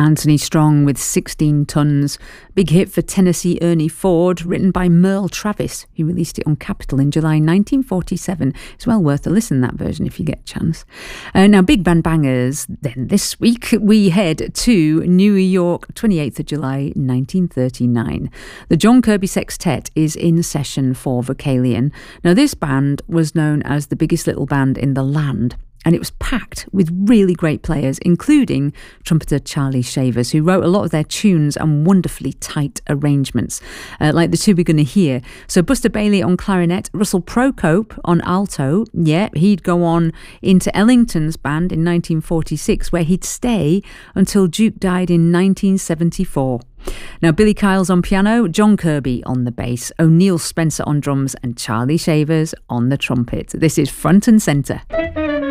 Anthony Strong with 16 Tons. Big hit for Tennessee Ernie Ford, written by Merle Travis, who released it on Capitol in July 1947. It's well worth a listen, that version, if you get a chance. Now, big band bangers. Then this week, we head to New York, 28th of July, 1939. The John Kirby Sextet is in session for Vocalion. Now, this band was known as the biggest little band in the land, and it was packed with really great players, including trumpeter Charlie Shavers, who wrote a lot of their tunes and wonderfully tight arrangements, like the two we're going to hear. So Buster Bailey on clarinet, Russell Procope on alto. Yeah, he'd go on into Ellington's band in 1946, where he'd stay until Duke died in 1974. Now, Billy Kyle's on piano, John Kirby on the bass, O'Neill Spencer on drums, and Charlie Shavers on the trumpet. This is Front and Centre.